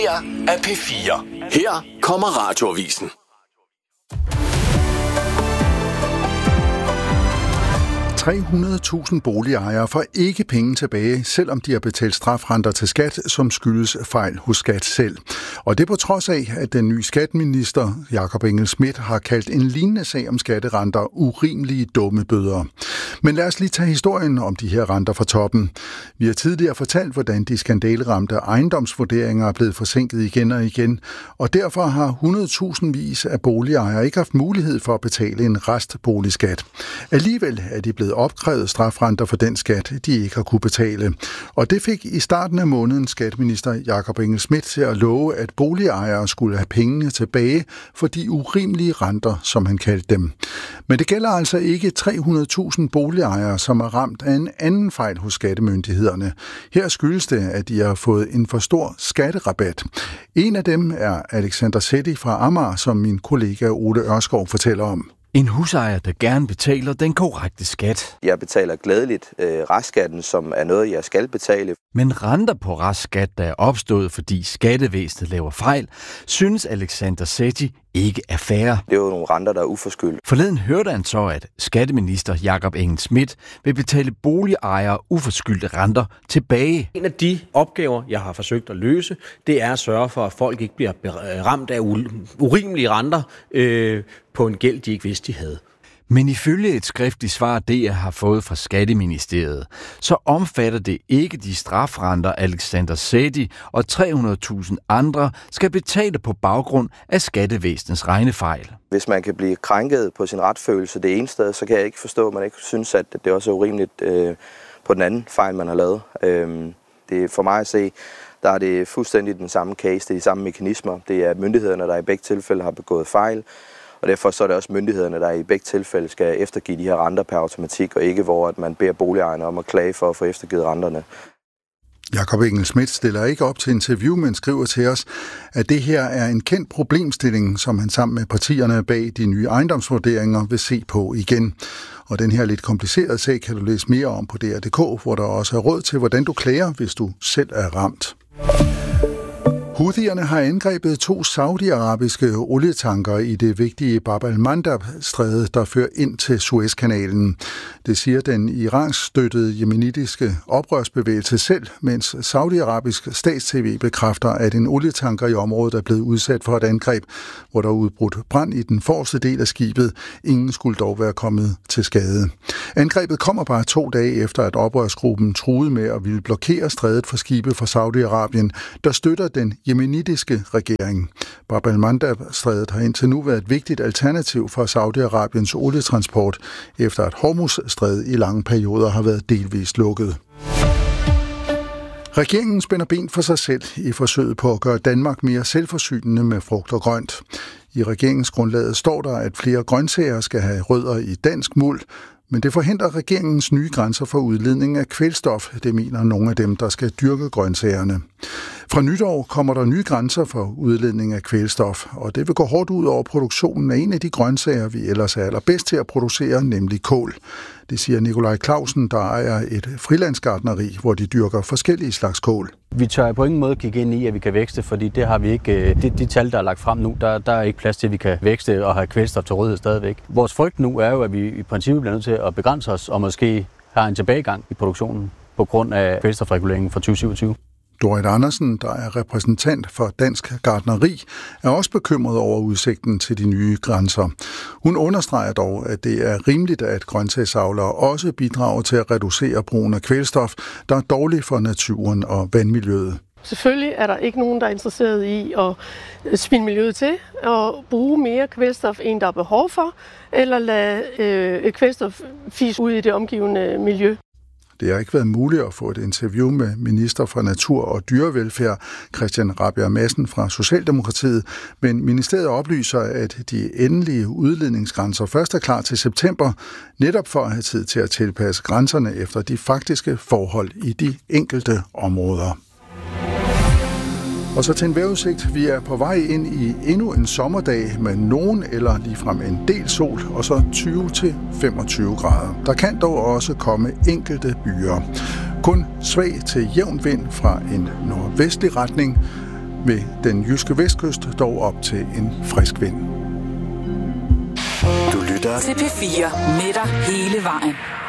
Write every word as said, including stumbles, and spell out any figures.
her er P fire. Her kommer Radioavisen. tre hundrede tusind boligejere får ikke penge tilbage, selvom de har betalt strafrenter til skat, som skyldes fejl hos skat selv. Og det på trods af, at den nye skatteminister, Jakob Engel-Schmidt, har kaldt en lignende sag om skatterenter urimelige dumme bøder. Men lad os lige tage historien om de her renter fra toppen. Vi har tidligere fortalt, hvordan de skandaleramte ejendomsvurderinger er blevet forsinket igen og igen, og derfor har hundredtusindvis af boligejere ikke haft mulighed for at betale en restboligskat. Alligevel er de blevet opkrævet strafrenter for den skat, de ikke har kunne betale. Og det fik i starten af måneden skatteminister Jakob Engel-Schmidt til at love, at boligejere skulle have pengene tilbage for de urimelige renter, som han kaldte dem. Men det gælder altså ikke tre hundrede tusind boligejere, som er ramt af en anden fejl hos skattemyndighederne. Her skyldes det, at de har fået en for stor skatterabat. En af dem er Alexander Setti fra Amager, som min kollega Ole Ørskov fortæller om. En husejer, der gerne betaler den korrekte skat. Jeg betaler glædeligt øh, restskatten, som er noget, jeg skal betale. Men renter på restskat, der er opstået, fordi skattevæsenet laver fejl, synes Alexander Setti ikke er fair. Det er jo nogle renter, der er uforskyldt. Forleden hørte han så, at skatteminister Jakob Engel-Schmidt vil betale boligejere uforskyldte renter tilbage. En af de opgaver, jeg har forsøgt at løse, det er at sørge for, at folk ikke bliver ramt af urimelige renter øh, på en gæld, de ikke vidste, de havde. Men ifølge et skriftligt svar, det jeg har fået fra Skatteministeriet, så omfatter det ikke de strafrenter, Alexander Setti og tre hundrede tusind andre skal betale på baggrund af skattevæsenets regnefejl. Hvis man kan blive krænket på sin retfølelse det ene sted, så kan jeg ikke forstå, at man ikke synes, at det også er urimeligt øh, på den anden fejl, man har lavet. Øh, det er for mig at se, der er det fuldstændig den samme case, det er de samme mekanismer. Det er myndighederne, der i begge tilfælde har begået fejl. Og derfor så er det også myndighederne, der i begge tilfælde skal eftergive de her renter per automatik, og ikke hvor at man beder boligejerne om at klage for at få eftergivet renterne. Jakob Engel-Schmidt stiller ikke op til interview, men skriver til os, at det her er en kendt problemstilling, som han sammen med partierne bag de nye ejendomsvurderinger vil se på igen. Og den her lidt komplicerede sag kan du læse mere om på D R punktum d k, hvor der også er råd til, hvordan du klager, hvis du selv er ramt. Houthierne har angrebet to saudiarabiske olietanker i det vigtige Bab al-Mandab-stræde, der fører ind til Suezkanalen. Det siger den iransk støttede jemenitiske oprørsbevægelse selv, mens saudiarabisk stats-tv bekræfter, at en olietanker i området er blevet udsat for et angreb, hvor der er udbrudt brand i den forreste del af skibet. Ingen skulle dog være kommet til skade. Angrebet kommer bare to dage efter, at oprørsgruppen truede med at ville blokere strædet for skibe fra Saudi-Arabien, der støtter den jemenitiske regering. Bab al-Mandab-strædet har indtil nu været et vigtigt alternativ for Saudi-Arabiens olietransport, efter at Hormuz-strædet i lange perioder har været delvist lukket. Regeringen spænder ben for sig selv i forsøget på at gøre Danmark mere selvforsynende med frugt og grønt. I regeringsgrundlaget står der, at flere grøntsager skal have rødder i dansk muld, men det forhindrer regeringens nye grænser for udledning af kvælstof, det mener nogle af dem, der skal dyrke grøntsagerne. Fra nytår kommer der nye grænser for udledning af kvælstof, og det vil gå hårdt ud over produktionen af en af de grøntsager, vi ellers er allerbedst til at producere, nemlig kål. Det siger Nikolaj Clausen, der ejer et frilandsgartneri, hvor de dyrker forskellige slags kål. Vi tør på ingen måde kigge ind i, at vi kan vækste, fordi det har vi ikke. De, de tal, der er lagt frem nu, der, der er ikke plads til, at vi kan vækste og have kvælstof til rådighed stadigvæk. Vores frygt nu er jo, at vi i princippet bliver nødt til at begrænse os og måske have en tilbagegang i produktionen på grund af kvælstofreguleringen fra tyve syvogtyve. Dorit Andersen, der er repræsentant for Dansk Gartneri, er også bekymret over udsigten til de nye grænser. Hun understreger dog, at det er rimeligt, at grøntsagsavlere også bidrager til at reducere brugen af kvælstof, der er dårligt for naturen og vandmiljøet. Selvfølgelig er der ikke nogen, der er interesseret i at spilde miljøet til og bruge mere kvælstof, end der er behov for, eller lade øh, kvælstof fise ud i det omgivende miljø. Det har ikke været muligt at få et interview med minister for Natur og Dyrevelfærd, Christian Rabjerg Madsen fra Socialdemokratiet, men ministeriet oplyser, at de endelige udledningsgrænser først er klar til september, netop for at have tid til at tilpasse grænserne efter de faktiske forhold i de enkelte områder. Og så til en vejrudsigt. Vi er på vej ind i endnu en sommerdag med nogen eller ligefrem en del sol, og så tyve til femogtyve grader. Der kan dog også komme enkelte byer. Kun svag til jævn vind fra en nordvestlig retning, Ved den jyske vestkyst dog op til en frisk vind. Du lytter til P fire med dig hele vejen.